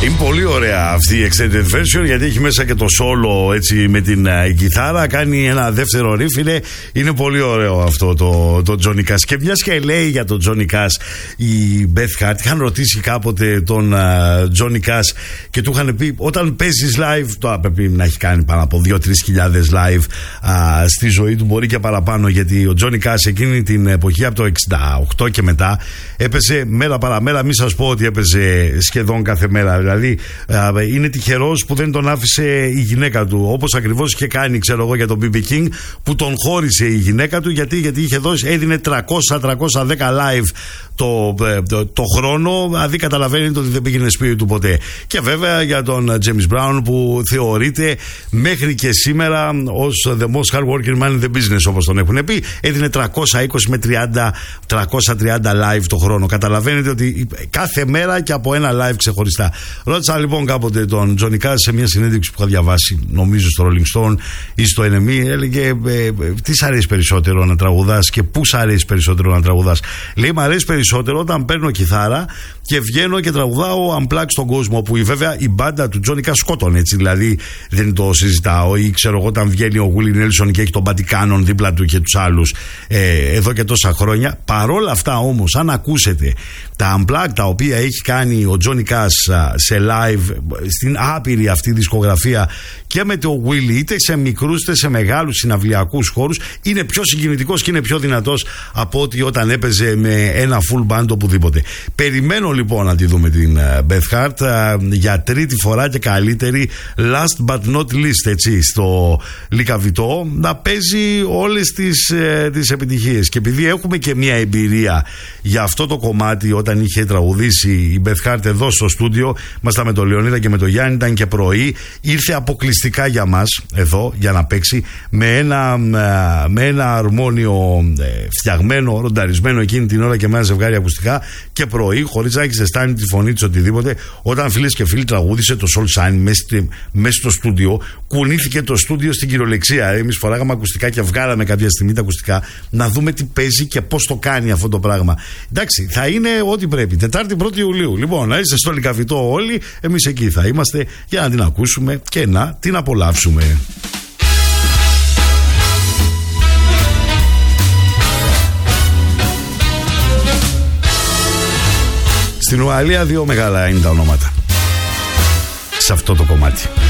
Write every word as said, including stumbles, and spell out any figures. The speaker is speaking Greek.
Είναι πολύ ωραία αυτή η extended version, γιατί έχει μέσα και το solo έτσι με την uh, κιθάρα. Κάνει ένα δεύτερο ρίφ. Είναι πολύ ωραίο αυτό το, το Johnny Cash. Και μιας και λέει για τον Johnny Cash η Beth Hart, είχαν ρωτήσει κάποτε τον uh, Johnny Cash και του είχαν πει, όταν παίζεις live, τώρα πρέπει να έχει κάνει πάνω από δύο τρεις χιλιάδες live uh, στη ζωή του, μπορεί και παραπάνω, γιατί ο Johnny Cash εκείνη την εποχή από το εξήντα οκτώ και μετά έπαιζε μέρα παραμέρα. Μην σας πω ότι έπαιζε σχεδόν κάθε μέρα. Δηλαδή είναι τυχερός που δεν τον άφησε η γυναίκα του, όπως ακριβώς είχε κάνει, ξέρω εγώ, για τον μπι μπι King, που τον χώρισε η γυναίκα του, γιατί, γιατί είχε δώσει, έδινε τριακόσια με τριακόσια δέκα live το, το, το χρόνο. Δηλαδή καταλαβαίνετε ότι δεν πήγαινε σπίτι του ποτέ. Και βέβαια για τον James Brown, που θεωρείται μέχρι και σήμερα ως the most hardworking man in the business, όπως τον έχουν πει, έδινε τριακόσια είκοσι με τριάντα, τριακόσια τριάντα live το χρόνο. Καταλαβαίνετε ότι κάθε μέρα και από ένα live ξεχωριστά. Ρώτησα λοιπόν κάποτε τον Johnny Cash σε μια συνέντευξη που είχα διαβάσει, νομίζω στο Rolling Stone ή στο εν εμ ι, έλεγε ε, τι σ' αρέσει περισσότερο να τραγουδάς και πού σ' αρέσει περισσότερο να τραγουδάς. Λέει, μ' αρέσει περισσότερο όταν παίρνω κιθάρα και βγαίνω και τραγουδάω unplugged στον κόσμο, που βέβαια η μπάντα του Johnny Cash σκότωνε, έτσι, δηλαδή δεν το συζητάω. Ή ξέρω εγώ, όταν βγαίνει ο Willie Nelson και έχει τον Buddy Cannon δίπλα του και τους άλλους ε, εδώ και τόσα χρόνια. Παρόλα αυτά όμως, αν ακούσετε τα unplugged τα οποία έχει κάνει ο Johnny Cash σε live στην άπειρη αυτή δισκογραφία και με το Willie, είτε σε μικρούς είτε σε μεγάλους συναυλιακούς χώρους, είναι πιο συγκινητικός και είναι πιο δυνατός από ότι όταν έπαιζε με ένα full band οπουδήποτε. Περιμένω λοιπόν να τη δούμε την Beth Hart για τρίτη φορά και καλύτερη, last but not least, έτσι, στο Λικαβητό, να παίζει όλες τις, ε, τις επιτυχίες. Και επειδή έχουμε και μια εμπειρία για αυτό το κομμάτι, όταν είχε τραγουδήσει η Beth Hart εδώ στο στούντιο, ήμασταν με τον Λεωνίδα και με τον Γιάννη, ήταν και πρωί, ήρθε αποκλειστικά για μας εδώ για να παίξει με ένα, με ένα αρμόνιο ε, φτιαγμένο, ρονταρισμένο εκείνη την ώρα και με ένα ζευγάρι ακουστικά, και πρωί, χωρίς να έχει ζεστάνει τη φωνή της οτιδήποτε, όταν φίλες και φίλοι τραγούδισε το Soul Shine μέσα στο στούντιο, κουνήθηκε το στούντιο στην κυριολεξία. Εμείς φοράγαμε ακουστικά και βγάλαμε κάποια στιγμή τα ακουστικά να δούμε τι παίζει και πώς το κάνει αυτό το πράγμα. Εντάξει, θα είναι ό,τι πρέπει. Τετάρτη πρώτη Ιουλίου. Λοιπόν, να είστε στο Λικαβητό όλοι, εμείς εκεί θα είμαστε για να την ακούσουμε και να την απολαύσουμε. Στην Ουαλία δύο μεγάλα είναι τα ονόματα σε αυτό το κομμάτι.